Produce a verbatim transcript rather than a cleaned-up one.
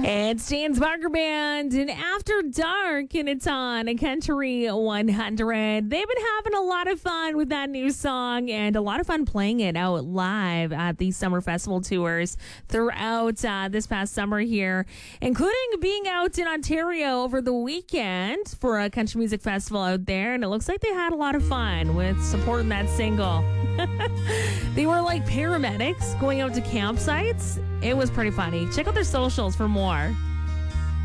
It's Dan's Barker Band and After Dark, and it's on Country one hundred. They've been having a lot of fun with that new song and a lot of fun playing it out live at the summer festival tours throughout uh, this past summer here, including being out in Ontario over the weekend for a country music festival out there. And it looks like they had a lot of fun with supporting that single. They were like paramedics going out to campsites. It was pretty funny. Check out their socials for more.